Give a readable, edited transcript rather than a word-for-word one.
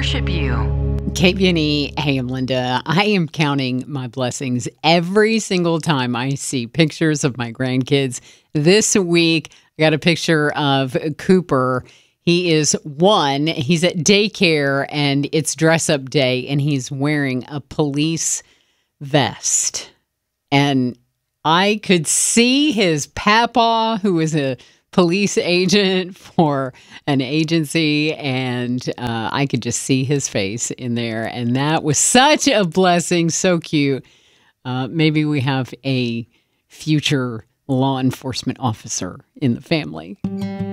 worship you. Kate Binney, hey, I'm Linda. I am counting my blessings every single time I see pictures of my grandkids. This week, I got a picture of Cooper. He is 1. He's at daycare, and it's dress-up day, and he's wearing a police vest. And I could see his papa, who is a police agent for an agency, and I could just see his face in there. And that was such a blessing, so cute. Maybe we have a future law enforcement officer in the family.